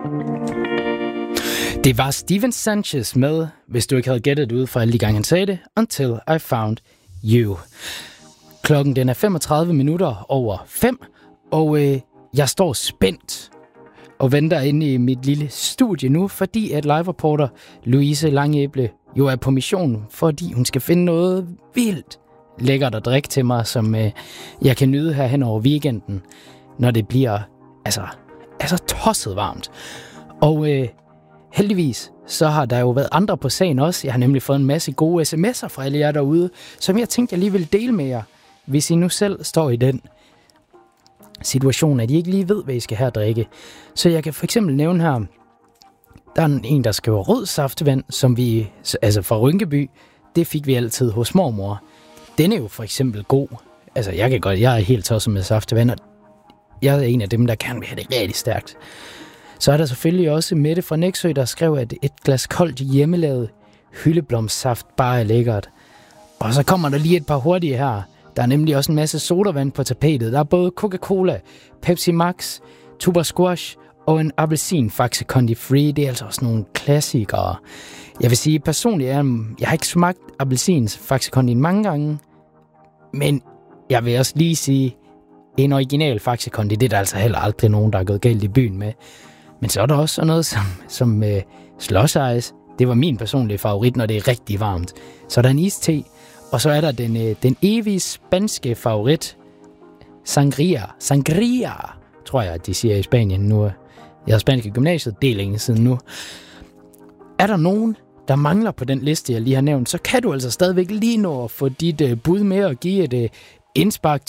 Det var Steven Sanchez med, hvis du ikke havde gættet det ud fra alle de gange han sagde det, Until I Found You. Klokken den er 35 minutter over 5, og jeg står spændt og venter inde i mit lille studie nu, fordi at live-reporter Louise Langæble jo er på mission, fordi hun skal finde noget vildt lækkert at drikke til mig, som jeg kan nyde her hen over weekenden, når det bliver altså tosset varmt. Og heldigvis så har der jo været andre på sagen også. Jeg har nemlig fået en masse gode sms'er fra alle jer derude, som jeg tænkte, jeg lige vil dele med jer, hvis I nu selv står i den situation, at I ikke lige ved, hvad I skal have at drikke. Så jeg kan for eksempel nævne her, der er en, der skriver rød saftevand, som vi, altså fra Rynkeby, det fik vi altid hos mormor. Den er jo for eksempel god. Altså jeg er helt tosset med saftevand, og jeg er en af dem, der kan have det rigtig stærkt. Så er der selvfølgelig også Mette fra Nexø, der skrev, at et glas koldt hjemmelavet hyldeblomstsaft bare er lækkert. Og så kommer der lige et par hurtige her. Der er nemlig også en masse sodavand på tapetet. Der er både Coca-Cola, Pepsi Max, Tuber Squash og en appelsin Faxe Kondi Free. Det er altså også nogle klassikere. Jeg vil sige personligt, jeg har ikke smagt appelsins Faxe Kondi mange gange. Men jeg vil også lige sige, en original Faxe Kondi, det er der altså heller aldrig nogen, der er gået galt i byen med. Men så er der også noget som slush ice. Det var min personlige favorit, når det er rigtig varmt. Så er der en iste, og så er der den evige spanske favorit, sangria. Sangria, tror jeg, at de siger i Spanien nu. Jeg har spansk i gymnasiet, det er længe siden nu. Er der nogen, der mangler på den liste, jeg lige har nævnt, så kan du altså stadigvæk lige nå at få dit bud med og give et indspark